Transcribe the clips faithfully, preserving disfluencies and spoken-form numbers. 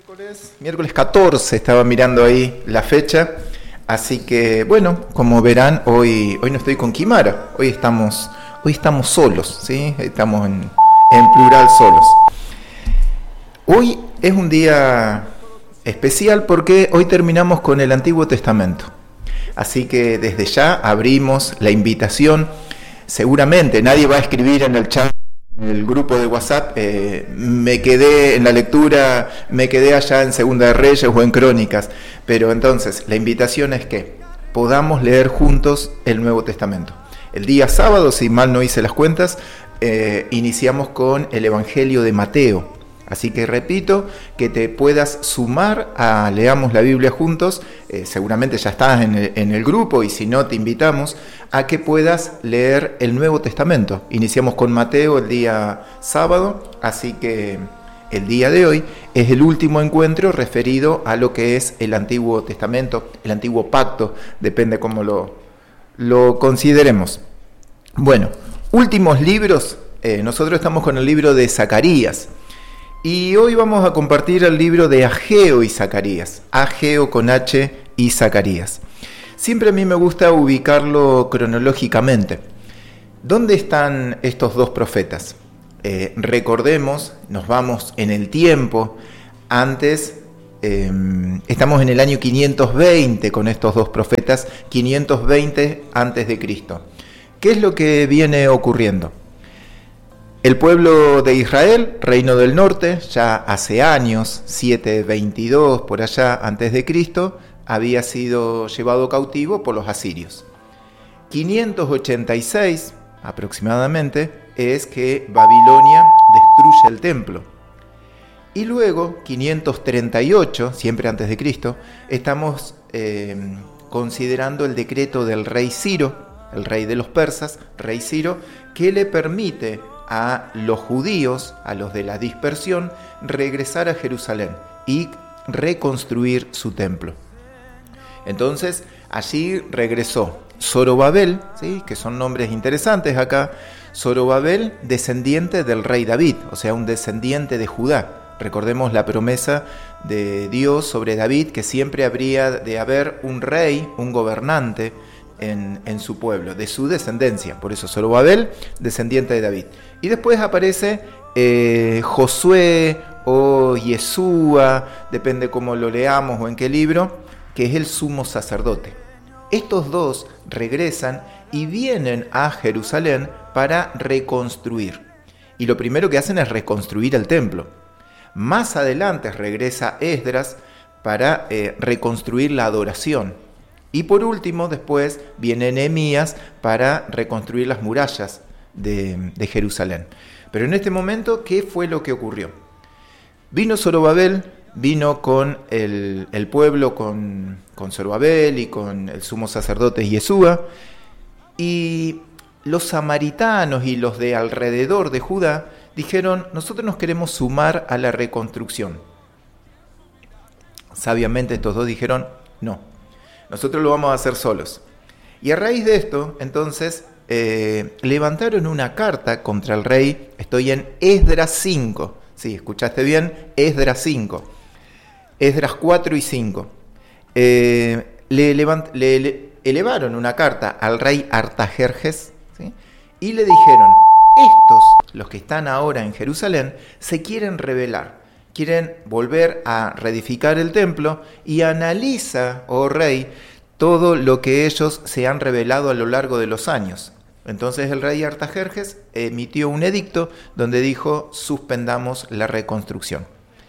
Miércoles, miércoles catorce, estaba mirando ahí la fecha, así que bueno, como verán, hoy, hoy no estoy con Kimara, hoy estamos, hoy estamos solos, ¿sí? Estamos en, en plural solos. Hoy es un día especial porque hoy terminamos con el Antiguo Testamento, así que desde ya abrimos la invitación. Seguramente nadie va a escribir en el chat, en el grupo de WhatsApp, eh, me quedé en la lectura, me quedé allá en Segunda de Reyes o en Crónicas, pero entonces la invitación es que podamos leer juntos el Nuevo Testamento. El día sábado, si mal no hice las cuentas, eh, iniciamos con el Evangelio de Mateo. Así que repito, que te puedas sumar a Leamos la Biblia juntos, eh, seguramente ya estás en el, en el grupo y si no te invitamos a que puedas leer el Nuevo Testamento. Iniciamos con Mateo el día sábado, así que el día de hoy es el último encuentro referido a lo que es el Antiguo Testamento, el Antiguo Pacto, depende cómo lo, lo consideremos. Bueno, últimos libros, eh, nosotros estamos con el libro de Zacarías. Y hoy vamos a compartir el libro de Ageo y Zacarías, Ageo con H y Zacarías. Siempre a mí me gusta ubicarlo cronológicamente. ¿Dónde están estos dos profetas? Eh, recordemos, nos vamos en el tiempo, antes, eh, estamos en el año quinientos veinte con estos dos profetas, quinientos veinte antes de Cristo. ¿Qué es lo que viene ocurriendo? El pueblo de Israel, reino del norte, ya hace años, setecientos veintidós por allá antes de Cristo, había sido llevado cautivo por los asirios. quinientos ochenta y seis aproximadamente es que Babilonia destruye el templo. Y luego, quinientos treinta y ocho, siempre antes de Cristo, estamos eh, considerando el decreto del rey Ciro, el rey de los persas, rey Ciro, que le permite a los judíos, a los de la dispersión, regresar a Jerusalén y reconstruir su templo. Entonces, allí regresó Zorobabel, ¿sí? Que son nombres interesantes acá. Zorobabel, descendiente del rey David, o sea, un descendiente de Judá. Recordemos la promesa de Dios sobre David, que siempre habría de haber un rey, un gobernante, En, en su pueblo, de su descendencia. Por eso Zorobabel, descendiente de David. Y después aparece eh, Josué o Yeshua, depende cómo lo leamos o en qué libro, que es el sumo sacerdote. Estos dos regresan y vienen a Jerusalén para reconstruir. Y lo primero que hacen es reconstruir el templo. Más adelante regresa Esdras para eh, reconstruir la adoración. Y por último, después viene Nehemías para reconstruir las murallas de, de Jerusalén. Pero en este momento, ¿qué fue lo que ocurrió? Vino Zorobabel, vino con el, el pueblo, con, con Zorobabel y con el sumo sacerdote Yeshua, y los samaritanos y los de alrededor de Judá dijeron, nosotros nos queremos sumar a la reconstrucción. Sabiamente estos dos dijeron, no. Nosotros lo vamos a hacer solos. Y a raíz de esto, entonces, eh, levantaron una carta contra el rey. Estoy en Esdras cinco. Sí, escuchaste bien, Esdras cinco. Esdras cuatro y cinco. Eh, le, levant, le, le elevaron una carta al rey Artajerjes, ¿sí? Y le dijeron, estos, los que están ahora en Jerusalén, se quieren rebelar. Quieren volver a reedificar el templo y analiza, oh rey, todo lo que ellos se han revelado a lo largo de los años. Entonces el rey Artajerjes emitió un edicto donde dijo, suspendamos la reconstrucción.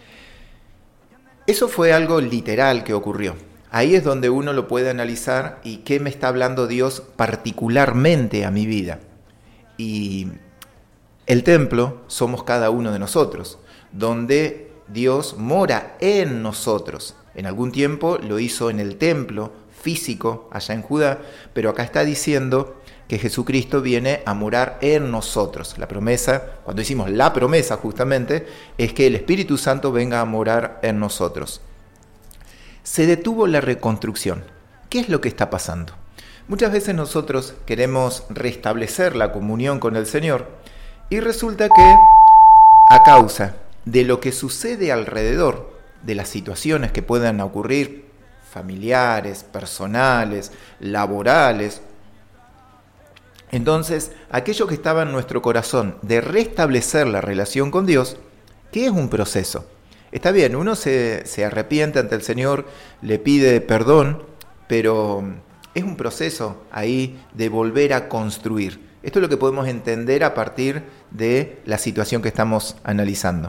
Eso fue algo literal que ocurrió. Ahí es donde uno lo puede analizar y qué me está hablando Dios particularmente a mi vida. Y el templo somos cada uno de nosotros, donde Dios mora en nosotros. En algún tiempo lo hizo en el templo físico allá en Judá, pero acá está diciendo que Jesucristo viene a morar en nosotros. La promesa, cuando hicimos la promesa justamente, es que el Espíritu Santo venga a morar en nosotros. Se detuvo la reconstrucción. ¿Qué es lo que está pasando? Muchas veces nosotros queremos restablecer la comunión con el Señor y resulta que a causa de lo que sucede alrededor, de las situaciones que puedan ocurrir, familiares, personales, laborales. Entonces, aquello que estaba en nuestro corazón de restablecer la relación con Dios, ¿qué es un proceso? Está bien, uno se, se arrepiente ante el Señor, le pide perdón, pero es un proceso ahí de volver a construir. Esto es lo que podemos entender a partir de la situación que estamos analizando.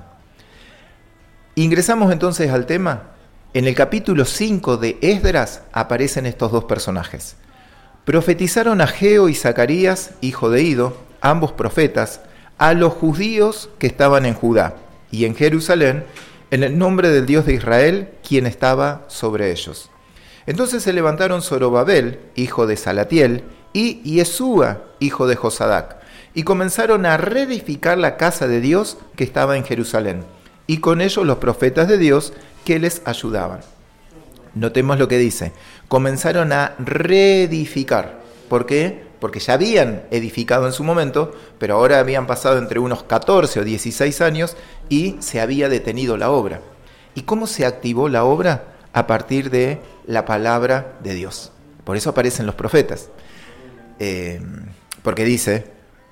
Ingresamos entonces al tema. En el capítulo cinco de Esdras aparecen estos dos personajes. Profetizaron Ageo y Zacarías, hijo de Ido, ambos profetas, a los judíos que estaban en Judá y en Jerusalén, en el nombre del Dios de Israel, quien estaba sobre ellos. Entonces se levantaron Zorobabel, hijo de Salatiel, y Yesúa, hijo de Josadac, y comenzaron a reedificar la casa de Dios que estaba en Jerusalén, y con ellos los profetas de Dios que les ayudaban. Notemos lo que dice, comenzaron a reedificar. ¿Por qué? Porque ya habían edificado en su momento, pero ahora habían pasado entre unos catorce o dieciséis años y se había detenido la obra. ¿Y cómo se activó la obra? A partir de la palabra de Dios. Por eso aparecen los profetas. Eh, porque dice,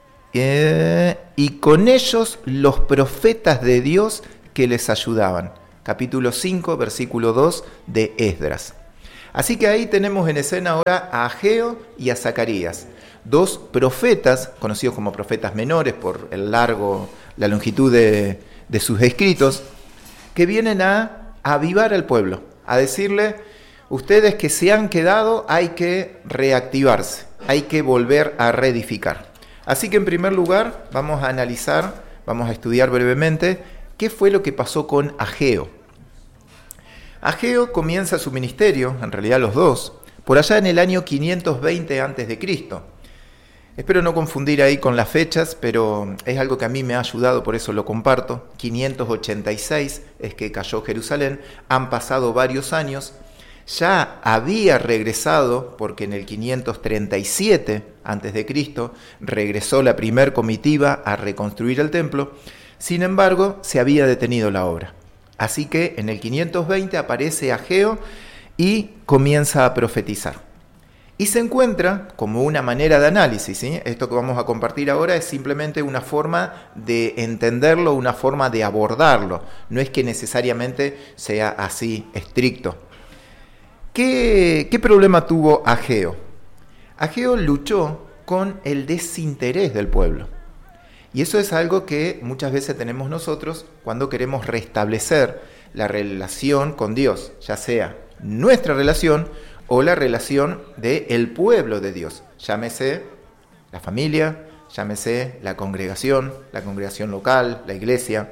eh, y con ellos los profetas de Dios que les ayudaban. Capítulo cinco, versículo dos de Esdras. Así que ahí tenemos en escena ahora a Ageo y a Zacarías, dos profetas, conocidos como profetas menores por el largo, la longitud de, de sus escritos, que vienen a avivar al pueblo, a decirle, ustedes que se han quedado hay que reactivarse, hay que volver a reedificar. Así que en primer lugar vamos a analizar, vamos a estudiar brevemente qué fue lo que pasó con Ageo. Ageo comienza su ministerio, en realidad los dos, por allá en el año quinientos veinte antes de Cristo. Espero no confundir ahí con las fechas, pero es algo que a mí me ha ayudado, por eso lo comparto. quinientos ochenta y seis es que cayó Jerusalén, han pasado varios años, ya había regresado, porque en el quinientos treinta y siete antes de Cristo regresó la primer comitiva a reconstruir el templo, sin embargo se había detenido la obra. Así que en el quinientos veinte aparece Ageo y comienza a profetizar. Y se encuentra como una manera de análisis, ¿sí? Esto que vamos a compartir ahora es simplemente una forma de entenderlo, una forma de abordarlo. No es que necesariamente sea así estricto. ¿Qué, qué problema tuvo Ageo? Ageo luchó con el desinterés del pueblo. Y eso es algo que muchas veces tenemos nosotros cuando queremos restablecer la relación con Dios, ya sea nuestra relación o la relación del pueblo de Dios. Llámese la familia, llámese la congregación, la congregación local, la iglesia.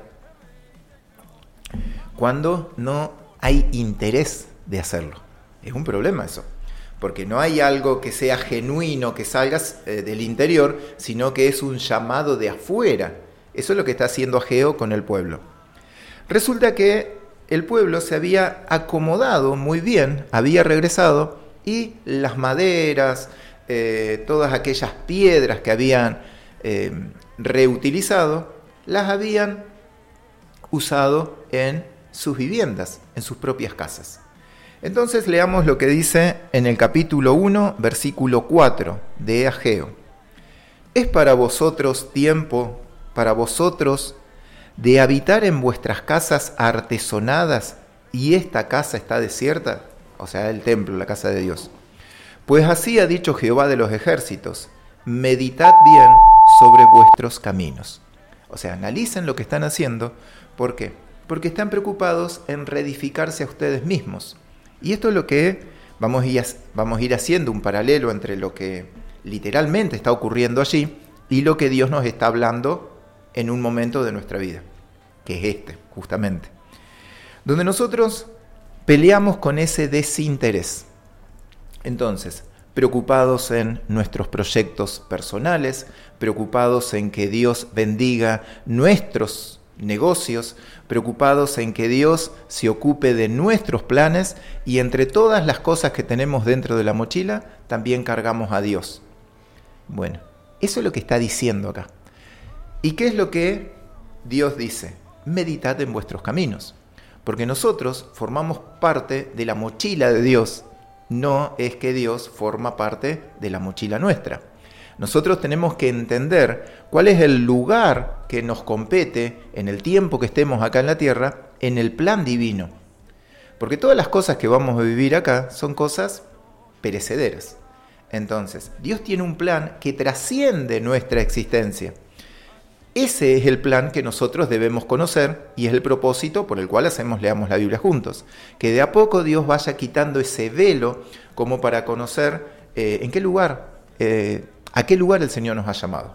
Cuando no hay interés de hacerlo. Es un problema eso. Porque no hay algo que sea genuino, que salga eh, del interior, sino que es un llamado de afuera. Eso es lo que está haciendo Ageo con el pueblo. Resulta que el pueblo se había acomodado muy bien, había regresado, y las maderas, eh, todas aquellas piedras que habían eh, reutilizado, las habían usado en sus viviendas, en sus propias casas. Entonces leamos lo que dice en el capítulo uno, versículo cuatro de Ageo. ¿Es para vosotros tiempo, para vosotros, de habitar en vuestras casas artesonadas y esta casa está desierta? O sea, el templo, la casa de Dios. Pues así ha dicho Jehová de los ejércitos, meditad bien sobre vuestros caminos. O sea, analicen lo que están haciendo. ¿Por qué? Porque están preocupados en reedificarse a ustedes mismos. Y esto es lo que vamos a, ir, vamos a ir haciendo un paralelo entre lo que literalmente está ocurriendo allí y lo que Dios nos está hablando en un momento de nuestra vida, que es este, justamente. Donde nosotros peleamos con ese desinterés. Entonces, preocupados en nuestros proyectos personales, preocupados en que Dios bendiga nuestros negocios, preocupados en que Dios se ocupe de nuestros planes y entre todas las cosas que tenemos dentro de la mochila, también cargamos a Dios. Bueno, eso es lo que está diciendo acá. ¿Y qué es lo que Dios dice? Meditad en vuestros caminos. porque nosotros formamos parte de la mochila de Dios, no es que Dios forma parte de la mochila nuestra. Nosotros tenemos que entender cuál es el lugar que nos compete en el tiempo que estemos acá en la tierra, en el plan divino. Porque todas las cosas que vamos a vivir acá son cosas perecederas. Entonces, Dios tiene un plan que trasciende nuestra existencia. Ese es el plan que nosotros debemos conocer y es el propósito por el cual hacemos, leamos la Biblia juntos. Que de a poco Dios vaya quitando ese velo como para conocer eh, en qué lugar, eh, a qué lugar el Señor nos ha llamado.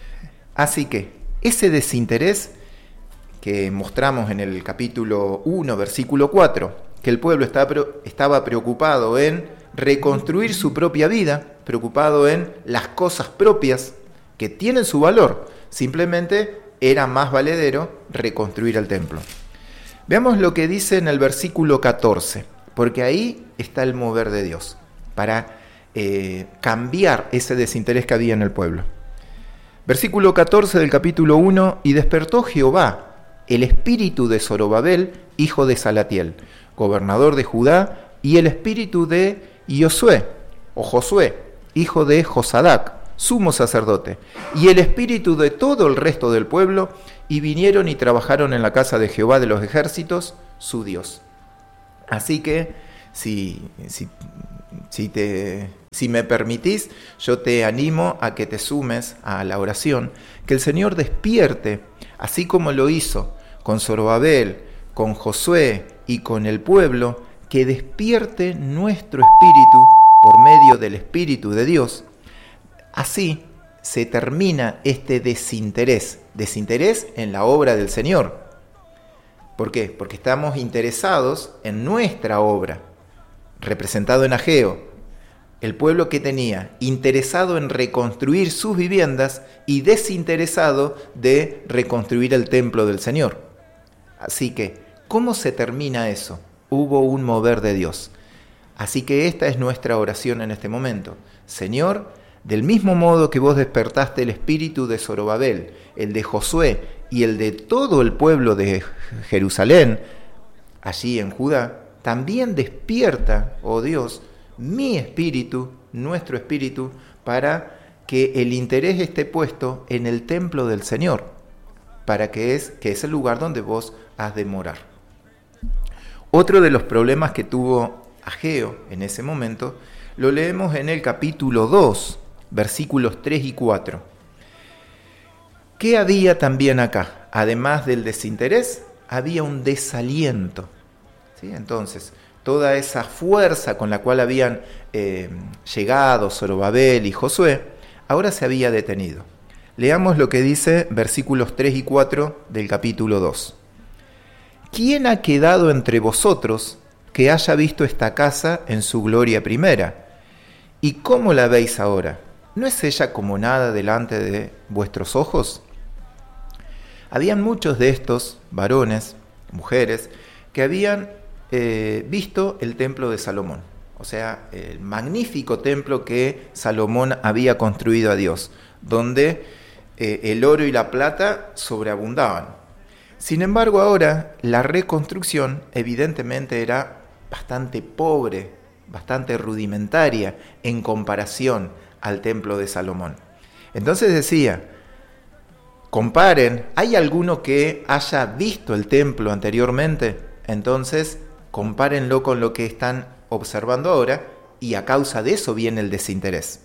Así que ese desinterés que mostramos en el capítulo uno, versículo cuatro, que el pueblo estaba preocupado en reconstruir su propia vida, preocupado en las cosas propias que tienen su valor, simplemente era más valedero reconstruir el templo. Veamos lo que dice en el versículo catorce, porque ahí está el mover de Dios, para eh, cambiar ese desinterés que había en el pueblo. Versículo catorce del capítulo uno, y despertó Jehová el espíritu de Zorobabel, hijo de Salatiel, gobernador de Judá, y el espíritu de Josué, o Josué, hijo de Josadac, sumo sacerdote, y el espíritu de todo el resto del pueblo, y vinieron y trabajaron en la casa de Jehová de los ejércitos, su Dios. Así que, si, si, si, te, si me permitís, yo te animo a que te sumes a la oración, que el Señor despierte, así como lo hizo con Zorobabel, con Josué y con el pueblo, que despierte nuestro espíritu por medio del Espíritu de Dios. Así se termina este desinterés, desinterés en la obra del Señor. ¿Por qué? Porque estamos interesados en nuestra obra, representado en Ageo, el pueblo que tenía interesado en reconstruir sus viviendas y desinteresado de reconstruir el templo del Señor. Así que, ¿cómo se termina eso? Hubo un mover de Dios. Así que esta es nuestra oración en este momento. Señor, del mismo modo que vos despertaste el espíritu de Zorobabel, el de Josué y el de todo el pueblo de Jerusalén, allí en Judá, también despierta, oh Dios, mi espíritu, nuestro espíritu, para que el interés esté puesto en el templo del Señor, para que es, que es el lugar donde vos has de morar. Otro de los problemas que tuvo Ageo en ese momento, lo leemos en el capítulo dos, versículos tres y cuatro. ¿Qué había también acá? Además del desinterés, había un desaliento. ¿Sí? Entonces, toda esa fuerza con la cual habían eh, llegado Zorobabel y Josué, ahora se había detenido. Leamos lo que dice versículos tres y cuatro del capítulo dos. ¿Quién ha quedado entre vosotros que haya visto esta casa en su gloria primera? ¿Y cómo la veis ahora? ¿No es ella como nada delante de vuestros ojos? Habían muchos de estos varones, mujeres, que habían eh, visto el templo de Salomón, o sea, el magnífico templo que Salomón había construido a Dios, donde eh, el oro y la plata sobreabundaban. Sin embargo, ahora la reconstrucción evidentemente era bastante pobre, bastante rudimentaria en comparación al templo de Salomón. Entonces decía, comparen, ¿hay alguno que haya visto el templo anteriormente? Entonces, compárenlo con lo que están observando ahora y a causa de eso viene el desinterés.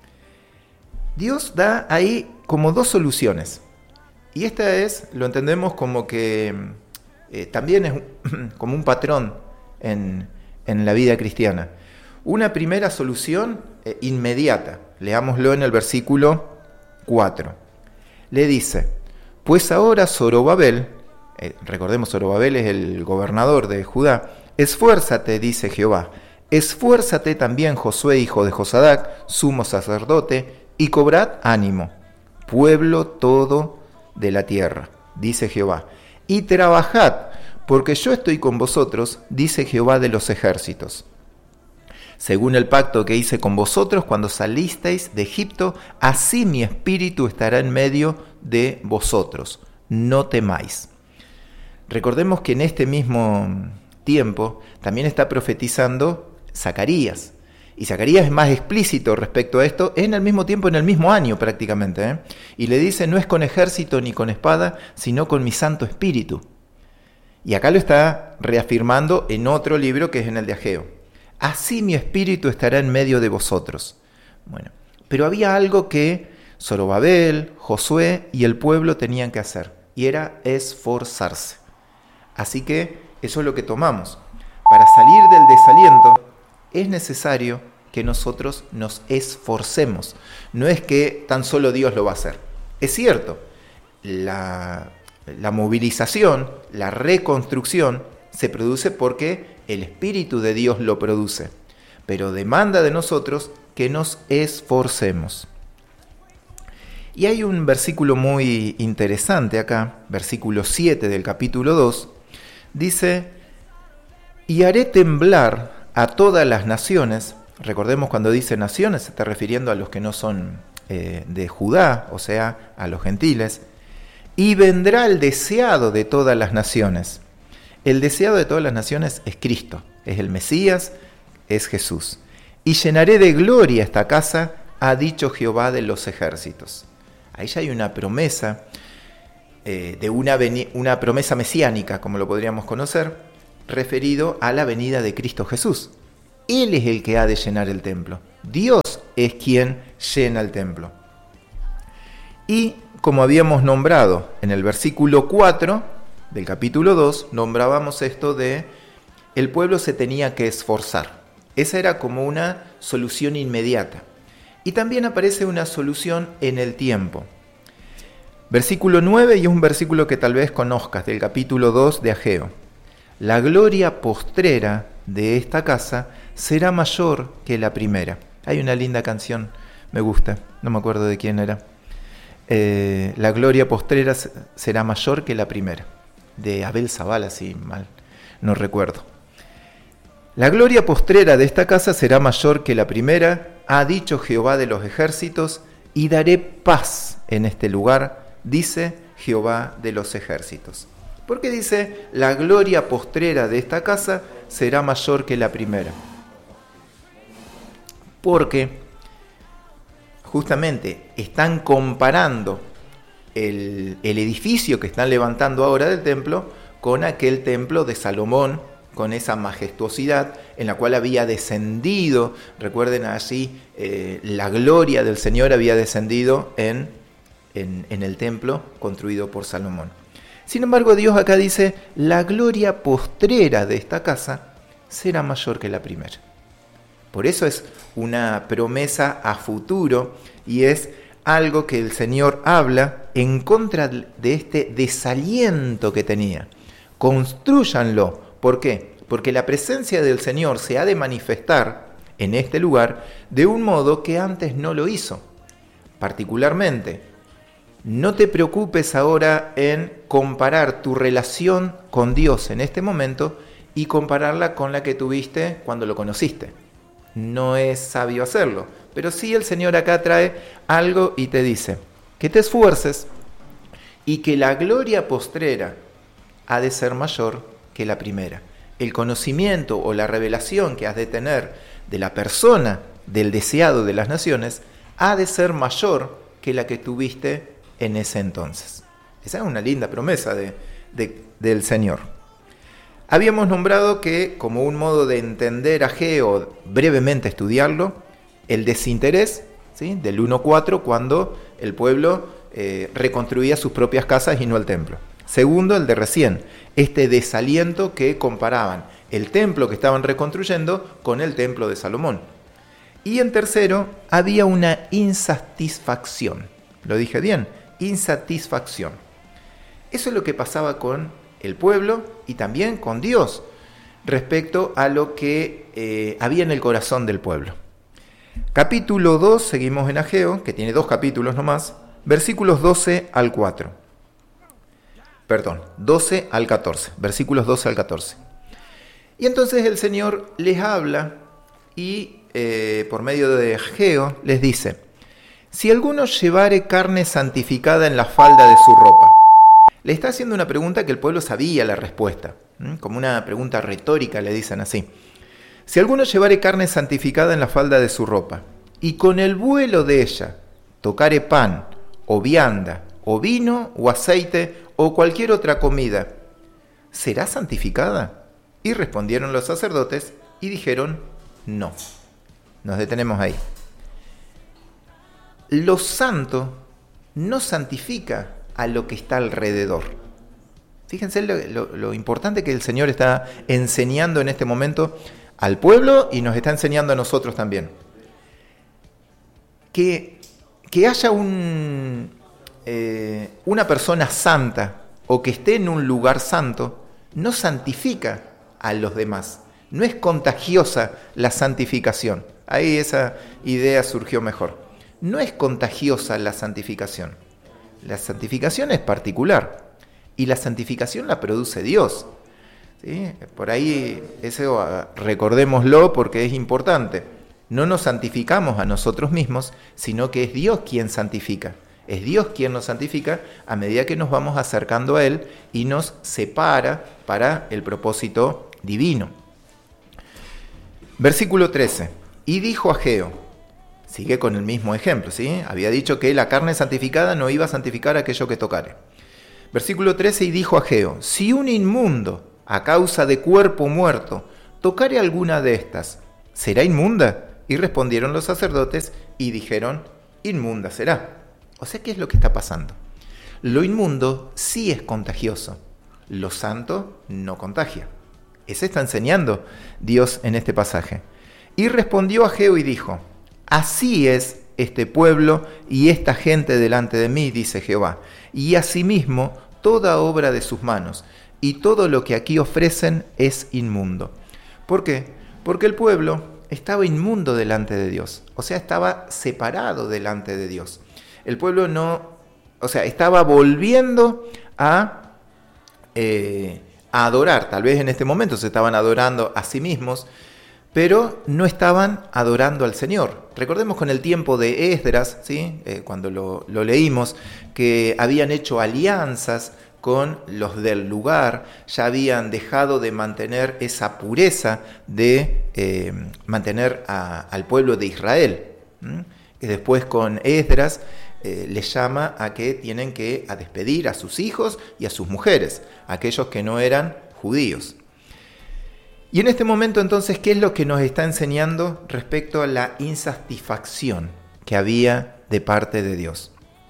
Dios da ahí como dos soluciones. Y esta es, lo entendemos como que eh, también es un, como un patrón en, en la vida cristiana. Una primera solución eh, inmediata. Leámoslo en el versículo cuatro. Le dice, pues ahora Zorobabel, eh, recordemos Zorobabel es el gobernador de Judá, esfuérzate, dice Jehová, esfuérzate también Josué, hijo de Josadac, sumo sacerdote, y cobrad ánimo, pueblo todo de la tierra, dice Jehová, y trabajad, porque yo estoy con vosotros, dice Jehová de los ejércitos. Según el pacto que hice con vosotros cuando salisteis de Egipto, así mi espíritu estará en medio de vosotros, no temáis. Recordemos que en este mismo tiempo también está profetizando Zacarías. Y Zacarías es más explícito respecto a esto, en el mismo tiempo, en el mismo año prácticamente. ¿eh? Y le dice, no es con ejército ni con espada, sino con mi Santo Espíritu. Y acá lo está reafirmando en otro libro que es en el de Ageo. Así mi espíritu estará en medio de vosotros. Bueno, pero había algo que Zorobabel, Josué y el pueblo tenían que hacer, y era esforzarse. Así que eso es lo que tomamos. Para salir del desaliento es necesario que nosotros nos esforcemos. No es que tan solo Dios lo va a hacer. Es cierto, la, la movilización, la reconstrucción se produce porque el Espíritu de Dios lo produce, pero demanda de nosotros que nos esforcemos. Y hay un versículo muy interesante acá, versículo siete del capítulo dos, dice, y haré temblar a todas las naciones. Recordemos, cuando dice naciones se está refiriendo a los que no son eh, de Judá, o sea, a los gentiles, y vendrá el deseado de todas las naciones. El deseado de todas las naciones es Cristo, es el Mesías, es Jesús. Y llenaré de gloria esta casa, ha dicho Jehová de los ejércitos. Ahí ya hay una promesa, eh, de una, veni- una promesa mesiánica, como lo podríamos conocer, referido a la venida de Cristo Jesús. Él es el que ha de llenar el templo. Dios es quien llena el templo. Y como habíamos nombrado en el versículo cuatro del capítulo dos, nombrábamos esto de el pueblo se tenía que esforzar. Esa era como una solución inmediata. Y también aparece una solución en el tiempo. Versículo nueve, y es un versículo que tal vez conozcas, del capítulo dos de Ageo. La gloria postrera de esta casa será mayor que la primera. Hay una linda canción, me gusta, no me acuerdo de quién era. Eh, la gloria postrera será mayor que la primera, de Abel Zabala, si mal no recuerdo. La gloria postrera de esta casa será mayor que la primera, ha dicho Jehová de los ejércitos, y daré paz en este lugar, dice Jehová de los ejércitos. ¿Por qué dice la gloria postrera de esta casa será mayor que la primera? Porque justamente están comparando el, el edificio que están levantando ahora del templo con aquel templo de Salomón, con esa majestuosidad en la cual había descendido, recuerden allí, eh, la gloria del Señor había descendido en, en, en el templo construido por Salomón. Sin embargo, Dios acá dice, la gloria postrera de esta casa será mayor que la primera. Por eso es una promesa a futuro y es algo que el Señor habla en contra de este desaliento que tenía. Constrúyanlo. ¿Por qué? Porque la presencia del Señor se ha de manifestar en este lugar de un modo que antes no lo hizo. Particularmente, no te preocupes ahora en comparar tu relación con Dios en este momento y compararla con la que tuviste cuando lo conociste. No es sabio hacerlo, pero sí el Señor acá trae algo y te dice que te esfuerces y que la gloria postrera ha de ser mayor que la primera. El conocimiento o la revelación que has de tener de la persona del deseado de las naciones ha de ser mayor que la que tuviste en ese entonces. Esa es una linda promesa de, de, del Señor. Habíamos nombrado que, como un modo de entender a Ageo, brevemente estudiarlo, el desinterés, ¿sí?, del uno cuatro, cuando el pueblo eh, reconstruía sus propias casas y no el templo. Segundo, el de recién, este desaliento que comparaban el templo que estaban reconstruyendo con el templo de Salomón. Y en tercero, había una insatisfacción. Lo dije bien, insatisfacción. Eso es lo que pasaba con el pueblo y también con Dios respecto a lo que eh, había en el corazón del pueblo. Capítulo dos, seguimos en Ageo, que tiene dos capítulos nomás, versículos doce al cuatro. Perdón, doce al catorce, versículos doce al catorce. Y entonces el Señor les habla y eh, por medio de Ageo les dice: si alguno llevare carne santificada en la falda de su ropa, Le está haciendo una pregunta que el pueblo sabía la respuesta, ¿m? Como una pregunta retórica, le dicen así. Si alguno llevare carne santificada en la falda de su ropa, y con el vuelo de ella tocare pan, o vianda, o vino, o aceite, o cualquier otra comida, ¿será santificada? Y respondieron los sacerdotes y dijeron, no. Nos detenemos ahí. Lo santo no santifica a lo que está alrededor. Fíjense lo, lo, lo importante que el Señor está enseñando en este momento al pueblo y nos está enseñando a nosotros también. Que, que haya un, eh, una persona santa o que esté en un lugar santo no santifica a los demás. No es contagiosa la santificación. Ahí esa idea surgió mejor. No es contagiosa la santificación. La santificación es particular y la santificación la produce Dios. ¿Sí? Por ahí, eso recordémoslo porque es importante. No nos santificamos a nosotros mismos, sino que es Dios quien santifica. Es Dios quien nos santifica a medida que nos vamos acercando a Él y nos separa para el propósito divino. Versículo trece. Y dijo Ageo, sigue con el mismo ejemplo, ¿sí? Había dicho que la carne santificada no iba a santificar aquello que tocare. Versículo trece, y dijo Ageo, si un inmundo, a causa de cuerpo muerto, tocare alguna de estas, ¿será inmunda? Y respondieron los sacerdotes y dijeron, inmunda será. O sea, ¿qué es lo que está pasando? Lo inmundo sí es contagioso, lo santo no contagia. Eso está enseñando Dios en este pasaje. Y respondió Ageo y dijo, así es este pueblo y esta gente delante de mí, dice Jehová, y asimismo toda obra de sus manos, y todo lo que aquí ofrecen es inmundo. ¿Por qué? Porque el pueblo estaba inmundo delante de Dios, o sea, estaba separado delante de Dios. El pueblo no, o sea, estaba volviendo a, eh, a adorar, tal vez en este momento se estaban adorando a sí mismos, pero no estaban adorando al Señor. Recordemos con el tiempo de Esdras, ¿sí? eh, cuando lo, lo leímos, que habían hecho alianzas con los del lugar, ya habían dejado de mantener esa pureza de eh, mantener a, al pueblo de Israel. ¿Mm? Y después con Esdras eh, les llama a que tienen que a despedir a sus hijos y a sus mujeres, aquellos que no eran judíos. Y en este momento entonces, ¿qué es lo que nos está enseñando respecto a la insatisfacción que había de parte de Dios?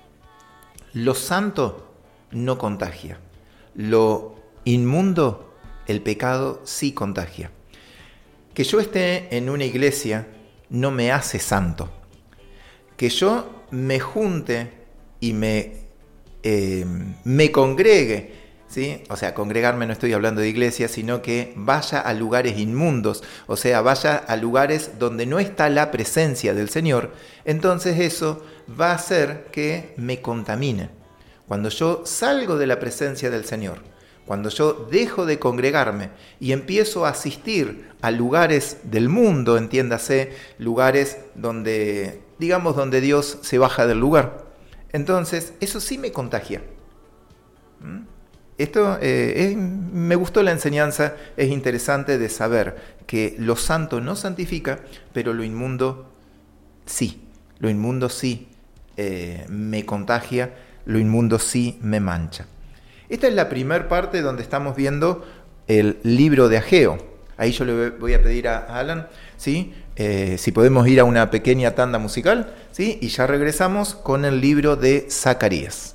Lo santo no contagia. Lo inmundo, el pecado sí contagia. Que yo esté en una iglesia no me hace santo. Que yo me junte y me, eh, me congregue, ¿sí? O sea, congregarme no estoy hablando de iglesia, sino que vaya a lugares inmundos, o sea, vaya a lugares donde no está la presencia del Señor, entonces eso va a hacer que me contamine. Cuando yo salgo de la presencia del Señor, cuando yo dejo de congregarme y empiezo a asistir a lugares del mundo, entiéndase, lugares donde, digamos, donde Dios se baja del lugar, entonces eso sí me contagia. ¿Mm? Esto eh, es, me gustó la enseñanza, es interesante de saber que lo santo no santifica, pero lo inmundo sí, lo inmundo sí eh, me contagia, lo inmundo sí me mancha. Esta es la primera parte donde estamos viendo el libro de Ageo. Ahí yo le voy a pedir a Alan, ¿sí? eh, si podemos ir a una pequeña tanda musical, ¿sí? Y ya regresamos con el libro de Zacarías.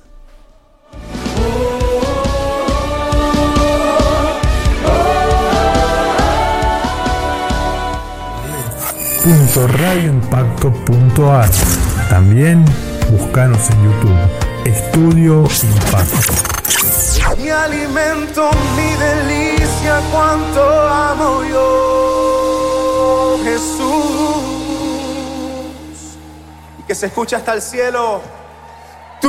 punto radio impacto punto a r. También búscanos en YouTube, Estudio Impacto. Mi alimento, mi delicia, cuánto amo yo, Jesús. Y que se escuche hasta el cielo.